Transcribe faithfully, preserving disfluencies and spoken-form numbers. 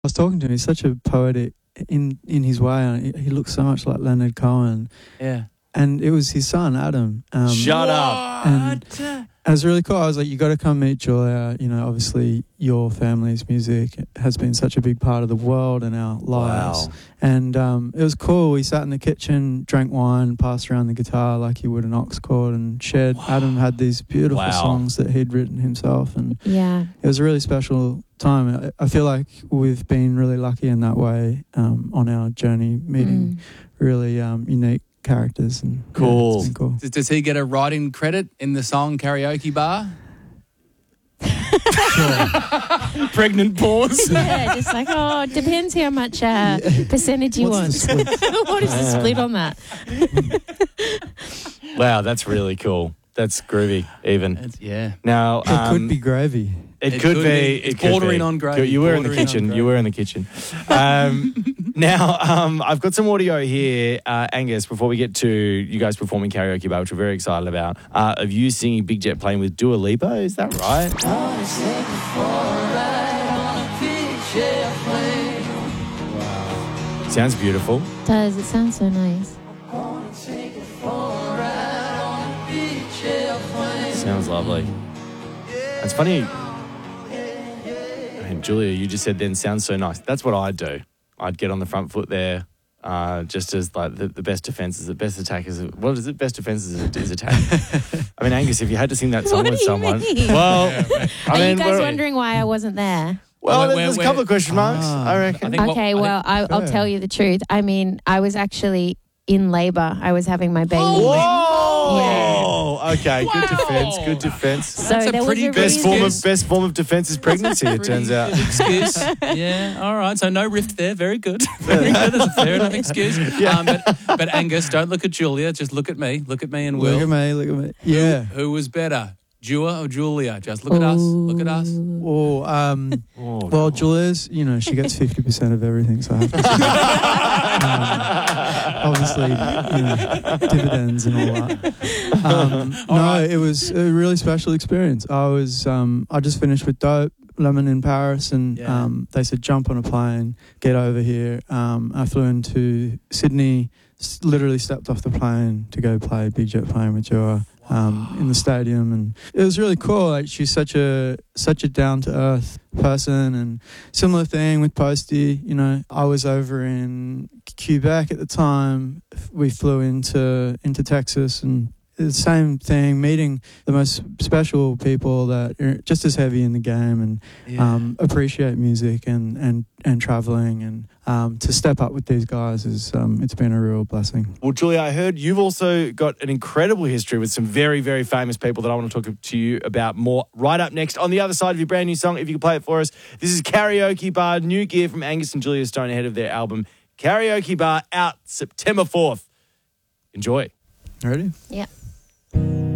was talking to him. He's such a poetic in in his way. He looks so much like Leonard Cohen. Yeah. And it was his son, Adam. Um, Shut up. And it was really cool. I was like, you got to come meet Julia. You know, obviously your family's music has been such a big part of the world and our lives. Wow. And um, it was cool. We sat in the kitchen, drank wine, passed around the guitar like you would an aux chord, and shared. Wow. Adam had these beautiful Wow. songs that he'd written himself. And yeah, it was a really special time. I feel like we've been really lucky in that way um, on our journey, meeting Mm. really um, unique characters. And Cool. yeah, it's been cool. Does, does he get a writing credit in the song Karaoke Bar? Pregnant pause. yeah, just like, oh, it depends how much uh, percentage he What's wants. the What is the split on that? Wow, that's really cool. That's groovy, even. It's, yeah. Now, It um, could be gravy. It, It could, could be. be. It It's could bordering be. on gravy, You were in the bordering on kitchen. You gravy. were in the kitchen. Um, now, um, I've got some audio here, uh, Angus, before we get to you guys performing Karaoke Bar, which we're very excited about, uh, of you singing Big Jet Plane with Dua Lipa. Is that right? Wow. Sounds beautiful. Does it sound so nice? Sounds lovely. It's funny. And Julia, you just said then sounds so nice. That's what I'd do. I'd get on the front foot there, uh, just as like the, the best defense is the best attack is what is it? Best defense is, is attack. I mean, Angus, if you had to sing that song What with do you someone, mean? well, I Are mean, you guys we're- wondering why I wasn't there? well, Well, there's we're- a couple of question marks. Ah. I reckon. I think what- Okay, I think- well, I, I'll Fair. tell you the truth. I mean, I was actually in labour. I was having my baby. Whoa! Okay, good Wow. defense. Good defense. So That's a there was pretty a good Best reason. form of excuse. best form of defense is pregnancy. It turns Pretty out. good excuse. Yeah, all right. So no rift there. Very good. Very good. That's a fair enough excuse. Um, but, but Angus, don't look at Julia. Just look at me. Look at me and Will. Look at me, look at me. Yeah. Who was better, Dua or Julia? Just look at us. Look at us. Oh, um, Oh, well, God. Julia's, you know, she gets fifty percent of everything, so I have to say. um, obviously, you know, dividends and all that. Um, All no, right. it was a really special experience. I was, um, I just finished with Dope, Lemon in Paris, and Yeah. um, they said, jump on a plane, get over here. Um, I flew into Sydney, s- literally stepped off the plane to go play Big Jet Plane with Joa. Um, in the stadium, and it was really cool. Like, she's such a such a down to earth person, and similar thing with Posty. You know, I was over in Quebec at the time. We flew into into Texas, and the same thing. Meeting the most special people that are just as heavy in the game and um, appreciate music and and and traveling, and um, to step up with these guys is um, it's been a real blessing. Well, Julia, I heard you've also got an incredible history with some very, very famous people that I want to talk to you about more right up next on the other side of your brand new song. If you could play it for us. This is Karaoke Bar, new gear from Angus and Julia Stone ahead of their album Karaoke Bar, out September fourth. Enjoy. Ready? Yeah.